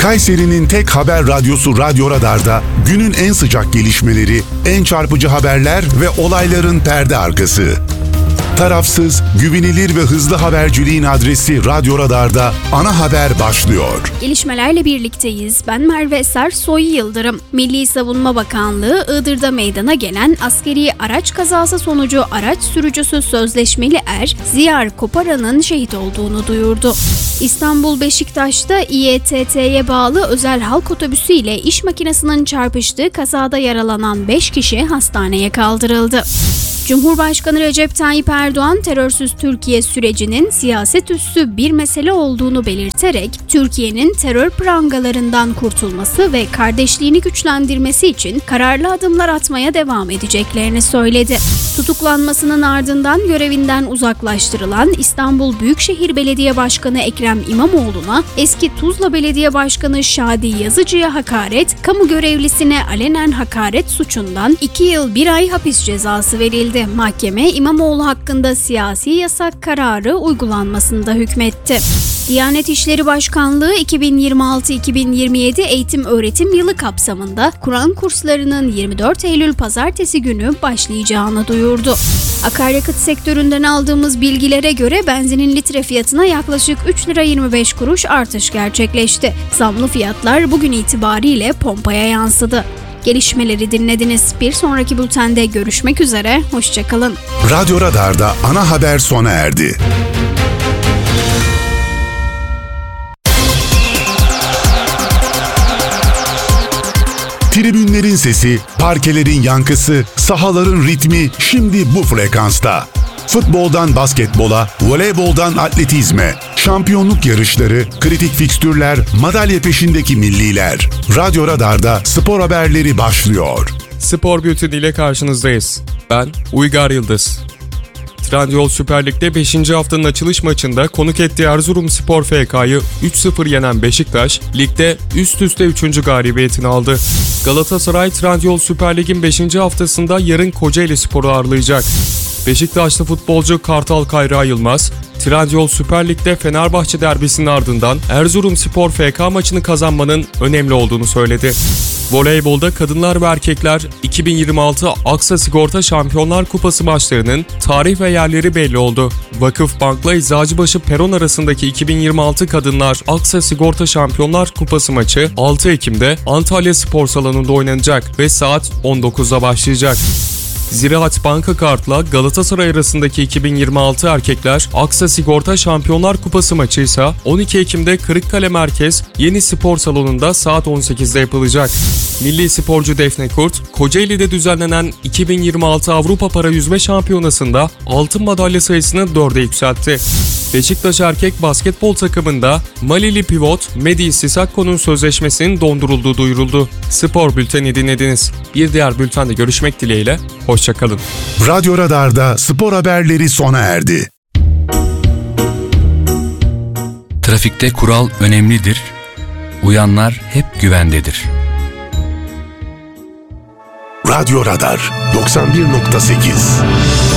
Kayseri'nin tek haber radyosu Radyo Radar'da günün en sıcak gelişmeleri, en çarpıcı haberler ve olayların perde arkası. Tarafsız, güvenilir ve hızlı haberciliğin adresi Radyo Radar'da ana haber başlıyor. Gelişmelerle birlikteyiz. Ben Merve Sersoy Yıldırım. Milli Savunma Bakanlığı, Iğdır'da meydana gelen askeri araç kazası sonucu araç sürücüsü sözleşmeli Ziyar Koparan'ın şehit olduğunu duyurdu. İstanbul Beşiktaş'ta İETT'ye bağlı özel halk otobüsü ile iş makinesinin çarpıştığı kazada yaralanan 5 kişi hastaneye kaldırıldı. Cumhurbaşkanı Recep Tayyip Erdoğan, terörsüz Türkiye sürecinin siyaset üssü bir mesele olduğunu belirterek, Türkiye'nin terör prangalarından kurtulması ve kardeşliğini güçlendirmesi için kararlı adımlar atmaya devam edeceklerini söyledi. Tutuklanmasının ardından görevinden uzaklaştırılan İstanbul Büyükşehir Belediye Başkanı Ekrem İmamoğlu'na, eski Tuzla Belediye Başkanı Şadi Yazıcı'ya hakaret, kamu görevlisine alenen hakaret suçundan 2 yıl 1 ay hapis cezası verildi. Mahkeme, İmamoğlu hakkında siyasi yasak kararı uygulanmasında hükmetti. Diyanet İşleri Başkanlığı 2026-2027 eğitim-öğretim yılı kapsamında Kur'an kurslarının 24 Eylül Pazartesi günü başlayacağını duyurdu. Akaryakıt sektöründen aldığımız bilgilere göre benzinin litre fiyatına yaklaşık 3 lira 25 kuruş artış gerçekleşti. Zamlı fiyatlar bugün itibariyle pompaya yansıdı. Gelişmeleri dinlediniz. Bir sonraki bültende görüşmek üzere. Hoşçakalın. Radyo Radar'da ana haber sona erdi. Tribünlerin sesi, parkelerin yankısı, sahaların ritmi şimdi bu frekansta. Futboldan basketbola, voleyboldan atletizme, şampiyonluk yarışları, kritik fikstürler, madalya peşindeki milliler. Radyo Radar'da spor haberleri başlıyor. Spor Bültün ile karşınızdayız. Ben Uygar Yıldız. Trendyol Süper Lig'de 5. haftanın açılış maçında konuk ettiği Erzurumspor FK'yı 3-0 yenen Beşiktaş, ligde üst üste 3. galibiyetini aldı. Galatasaray, Trendyol Süper Lig'in 5. haftasında yarın Kocaelispor'u ağırlayacak. Beşiktaşlı futbolcu Kartal Kayra Yılmaz, Trendyol Süper Lig'de Fenerbahçe derbisinin ardından Erzurumspor FK maçını kazanmanın önemli olduğunu söyledi. Voleybolda kadınlar ve erkekler 2026 Aksa Sigorta Şampiyonlar Kupası maçlarının tarih ve yerleri belli oldu. Vakıfbank'la Eczacıbaşı Peron arasındaki 2026 Kadınlar Aksa Sigorta Şampiyonlar Kupası maçı 6 Ekim'de Antalya Spor Salonu'nda oynanacak ve saat 19'da başlayacak. Ziraat Banka Kart'la Galatasaray arasındaki 2026 Erkekler Aksa Sigorta Şampiyonlar Kupası maçı ise 12 Ekim'de Kırıkkale Merkez Yeni Spor Salonu'nda saat 18'de yapılacak. Milli sporcu Defne Kurt, Kocaeli'de düzenlenen 2026 Avrupa Para Yüzme Şampiyonası'nda altın madalya sayısını 4'e yükseltti. Beşiktaş erkek basketbol takımında Malili pivot Medi Sissako'nun sözleşmesinin dondurulduğu duyuruldu. Spor Bülteni dinlediniz. Bir diğer bültende görüşmek dileğiyle, hoşçakalın. Radyo Radar'da spor haberleri sona erdi. Trafikte kural önemlidir. Uyanlar hep güvendedir. Radyo Radar 91.8